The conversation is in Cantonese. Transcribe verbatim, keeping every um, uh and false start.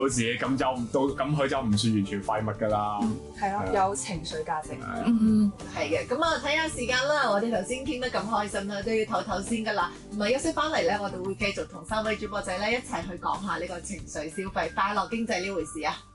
到自己，咁就唔到，咁佢就唔算完全廢物㗎啦。 係咯， 係啊有情緒價值。 嗯，係嘅。咁啊，睇下時間啦，我哋頭先傾得咁開心啦，都要唞唞先㗎啦。唔係休息翻嚟咧，我哋會繼續同三位主播仔咧一齊去講下呢個情緒消費、快樂經濟呢回事啊！